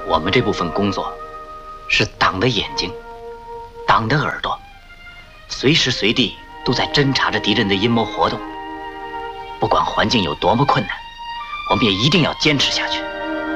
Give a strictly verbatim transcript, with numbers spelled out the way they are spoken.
我们这部分工作是党的眼睛，党的耳朵，随时随地都在侦察着敌人的阴谋活动。不管环境有多么困难，我们也一定要坚持下去。